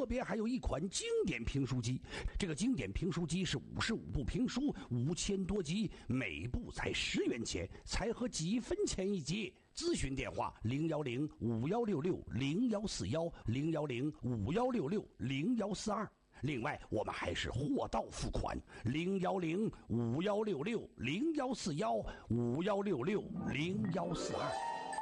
别还有一款经典评书机，这个经典评书机是55部评书，5000多集，每部才10元钱，才合几分钱一集。咨询电话01051660142，01051660142。另外，我们还是货到付款，01051660141，51660142。